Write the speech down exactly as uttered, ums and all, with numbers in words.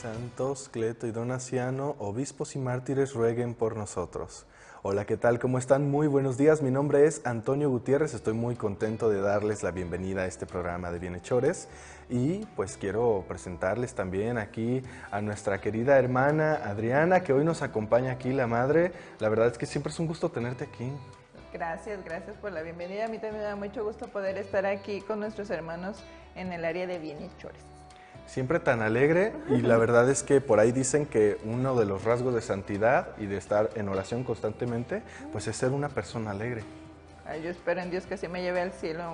Santos Cleto y Donaciano, obispos y mártires, rueguen por nosotros. Hola, ¿qué tal? ¿Cómo están? Muy buenos días. Mi nombre es Antonio Gutiérrez. Estoy muy contento de darles la bienvenida a este programa de Bienhechores. Y pues quiero presentarles también aquí a nuestra querida hermana Adriana, que hoy nos acompaña aquí, la madre. La verdad es que siempre es un gusto tenerte aquí. Gracias, gracias por la bienvenida. A mí también me da mucho gusto poder estar aquí con nuestros hermanos en el área de Bienhechores. Siempre tan alegre, y la verdad es que por ahí dicen que uno de los rasgos de santidad y de estar en oración constantemente, pues es ser una persona alegre. Ay, yo espero en Dios que sí me lleve al cielo